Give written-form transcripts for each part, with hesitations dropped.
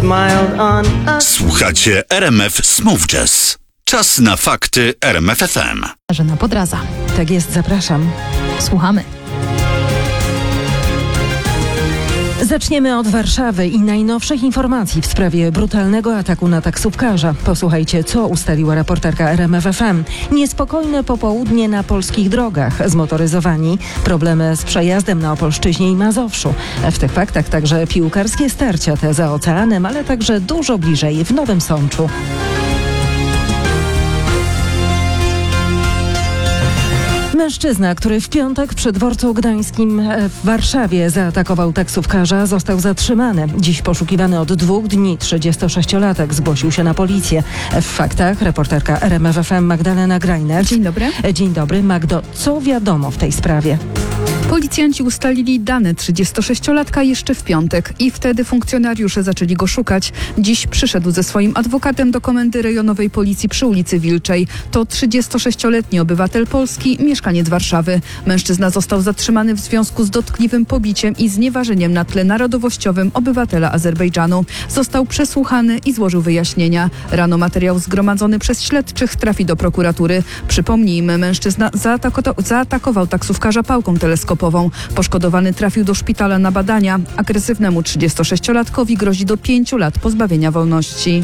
smiled on us. Słuchacie RMF Smooth Jazz. Czas na fakty RMF FM. Żena Podraza. Tak jest, zapraszam. Słuchamy. Zaczniemy od Warszawy i najnowszych informacji w sprawie brutalnego ataku na taksówkarza. Posłuchajcie, co ustaliła reporterka RMF FM. Niespokojne popołudnie na polskich drogach. Zmotoryzowani. Problemy z przejazdem na Opolszczyźnie i Mazowszu. W tych faktach także piłkarskie starcia te za oceanem, ale także dużo bliżej w Nowym Sączu. Mężczyzna, który w piątek przy dworcu gdańskim w Warszawie zaatakował taksówkarza, został zatrzymany. Dziś poszukiwany od 2 dni 36-latek zgłosił się na policję. W faktach reporterka RMF FM Magdalena Grajner. Dzień dobry. Dzień dobry. Magdo, co wiadomo w tej sprawie? Policjanci ustalili dane 36-latka jeszcze w piątek i wtedy funkcjonariusze zaczęli go szukać. Dziś przyszedł ze swoim adwokatem do Komendy Rejonowej Policji przy ulicy Wilczej. To 36-letni obywatel Polski, mieszkaniec Warszawy. Mężczyzna został zatrzymany w związku z dotkliwym pobiciem i znieważeniem na tle narodowościowym obywatela Azerbejdżanu. Został przesłuchany i złożył wyjaśnienia. Rano materiał zgromadzony przez śledczych trafi do prokuratury. Przypomnijmy, mężczyzna zaatakował taksówkarza pałką teleskopową. Poszkodowany trafił do szpitala na badania. Agresywnemu 36-latkowi grozi do 5 lat pozbawienia wolności.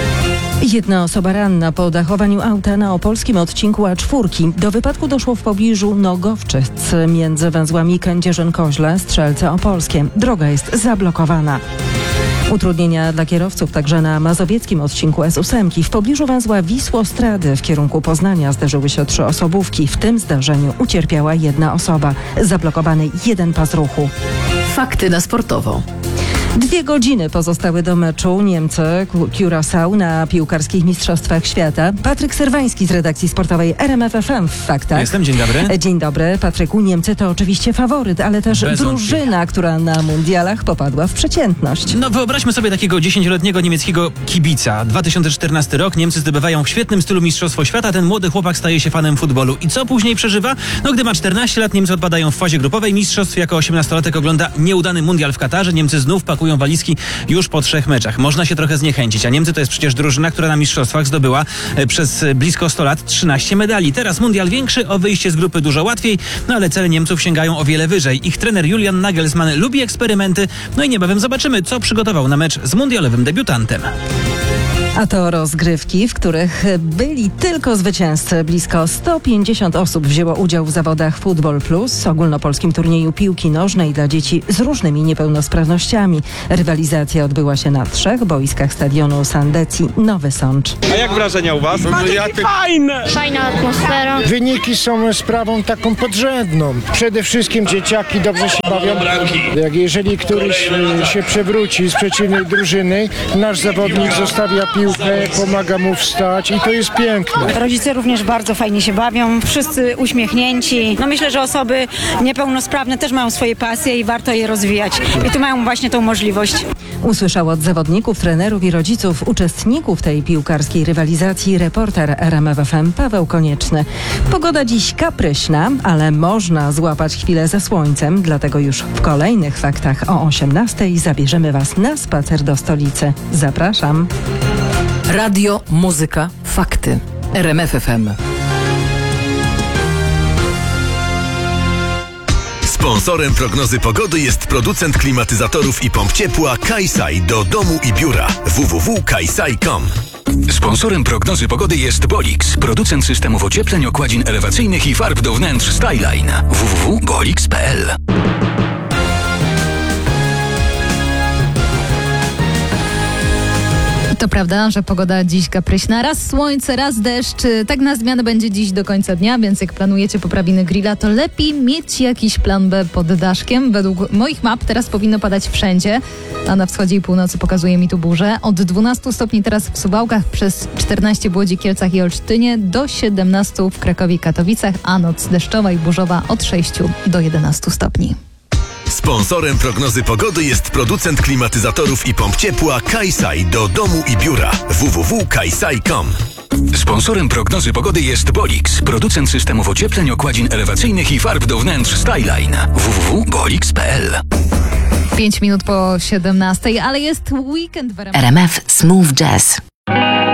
Jedna osoba ranna po dachowaniu auta na opolskim odcinku A4. Do wypadku doszło w pobliżu Nogowczyc między węzłami Kędzierzyn-Koźle, Strzelce Opolskie. Droga jest zablokowana. Utrudnienia dla kierowców także na mazowieckim odcinku S8. W pobliżu węzła Wisłostrady w kierunku Poznania zderzyły się 3 osobówki. W tym zdarzeniu ucierpiała 1 osoba. Zablokowany 1 pas ruchu. Fakty na sportowo. 2 godziny pozostały do meczu Niemcy Curaçao na piłkarskich mistrzostwach świata. Patryk Serwański z redakcji sportowej RMF FM w faktach. Jestem, dzień dobry. Dzień dobry, Patryku. Niemcy to oczywiście faworyt, ale też drużyna, która na mundialach popadła w przeciętność. No wyobraźmy sobie takiego 10-letniego niemieckiego kibica. 2014 rok, Niemcy zdobywają w świetnym stylu mistrzostwo świata, ten młody chłopak staje się fanem futbolu. I co później przeżywa? No gdy ma 14 lat, Niemcy odpadają w fazie grupowej mistrzostw. Jako 18-latek ogląda nieudany mundial w Katarze. Niemcy znów pakują walizki już po 3 meczach. Można się trochę zniechęcić, a Niemcy to jest przecież drużyna, która na mistrzostwach zdobyła przez blisko 100 lat 13 medali. Teraz mundial większy, o wyjście z grupy dużo łatwiej, no ale cele Niemców sięgają o wiele wyżej. Ich trener Julian Nagelsmann lubi eksperymenty, no i niebawem zobaczymy, co przygotował na mecz z mundialowym debiutantem. A to rozgrywki, w których byli tylko zwycięzcy. Blisko 150 osób wzięło udział w zawodach Football Plus, ogólnopolskim turnieju piłki nożnej dla dzieci z różnymi niepełnosprawnościami. Rywalizacja odbyła się na 3 boiskach stadionu Sandecji Nowy Sącz. A jak wrażenia u was? Fajne! Fajna atmosfera. Wyniki są sprawą taką podrzędną. Przede wszystkim dzieciaki dobrze się bawią. Jeżeli któryś się przewróci z przeciwnej drużyny, nasz zawodnik zostawia piłkę, pomaga mu wstać i to jest piękne. Rodzice również bardzo fajnie się bawią, wszyscy uśmiechnięci. No myślę, że osoby niepełnosprawne też mają swoje pasje i warto je rozwijać. I tu mają właśnie tą możliwość. Usłyszał od zawodników, trenerów i rodziców uczestników tej piłkarskiej rywalizacji reporter RMF FM Paweł Konieczny. Pogoda dziś kapryśna, ale można złapać chwilę ze słońcem, dlatego już w kolejnych faktach o 18:00 zabierzemy Was na spacer do stolicy. Zapraszam. Radio, muzyka, fakty. RMF FM. Sponsorem prognozy pogody jest producent klimatyzatorów i pomp ciepła Kaisai do domu i biura. www.kaisai.com. Sponsorem prognozy pogody jest Bolix, producent systemów ociepleń, okładzin elewacyjnych i farb do wnętrz Styline. www.bolix.pl. To prawda, że pogoda dziś kapryśna. Raz słońce, raz deszcz. Tak na zmianę będzie dziś do końca dnia, więc jak planujecie poprawiny grilla, to lepiej mieć jakiś plan B pod daszkiem. Według moich map teraz powinno padać wszędzie, a na wschodzie i północy pokazuje mi tu burzę. Od 12 stopni teraz w Suwałkach, przez 14 w Łodzi, Kielcach i Olsztynie, do 17 w Krakowie i Katowicach, a noc deszczowa i burzowa od 6 do 11 stopni. Sponsorem prognozy pogody jest producent klimatyzatorów i pomp ciepła Kaisai do domu i biura. www.kaisai.com. Sponsorem prognozy pogody jest Bolix, producent systemów ociepleń, okładzin elewacyjnych i farb do wnętrz Styline. www.bolix.pl. 5 minut po 17, ale jest weekend w RMF. RMF Smooth Jazz.